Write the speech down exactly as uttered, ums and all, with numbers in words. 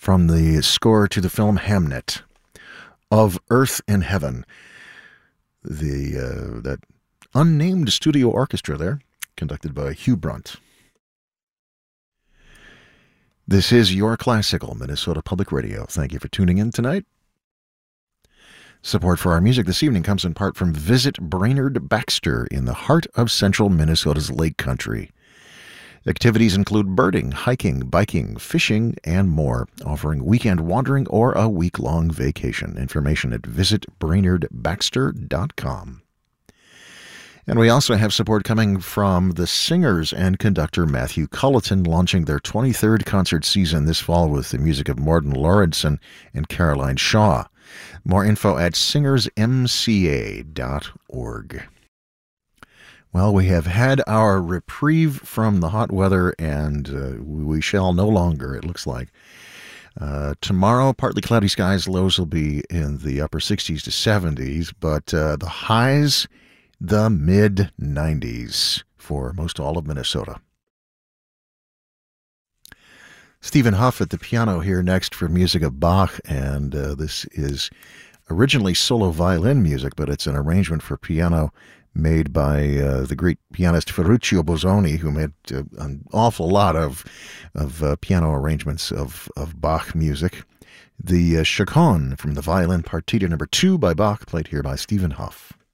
from the score to the film Hamnet, Of Earth and Heaven. The uh, that unnamed studio orchestra there, conducted by Hugh Brunt. This is Your Classical, Minnesota Public Radio. Thank you for tuning in tonight. Support for our music this evening comes in part from Visit Brainerd Baxter in the heart of central Minnesota's Lake Country. Activities include birding, hiking, biking, fishing, and more, offering weekend wandering or a week-long vacation. Information at visit brainerd baxter dot com. And we also have support coming from the singers and conductor Matthew Culleton, launching their twenty-third concert season this fall with the music of Morten Lauridsen and Caroline Shaw. More info at singers m c a dot org. Well, we have had our reprieve from the hot weather, and uh, we shall no longer, it looks like. Uh, tomorrow, partly cloudy skies, lows will be in the upper sixties to seventies, but uh, the highs, the mid nineties for most all of Minnesota. Stephen Huff at the piano here next for music of Bach, and uh, this is originally solo violin music, but it's an arrangement for piano made by uh, the great pianist Ferruccio Bosoni, who made uh, an awful lot of of uh, piano arrangements of, of Bach music. The uh, Chaconne from the violin partita number two by Bach, played here by Stephen Huff.